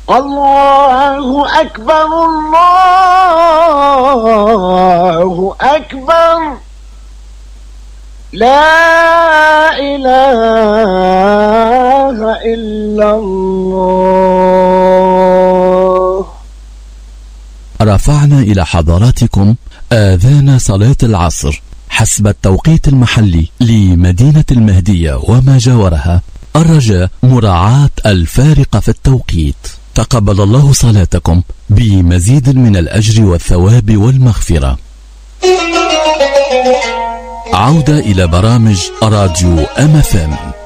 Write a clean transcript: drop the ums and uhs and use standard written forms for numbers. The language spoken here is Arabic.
الله أكبر الله أكبر لا إله إلا الله. رفعنا إلى حضراتكم آذان صلاة العصر حسب التوقيت المحلي لمدينة المهدية وما جاورها، الرجاء مراعاة الفارق في التوقيت. تقبل الله صلاتكم بمزيد من الأجر والثواب والمغفرة. عودة إلى برامج راديو MFM.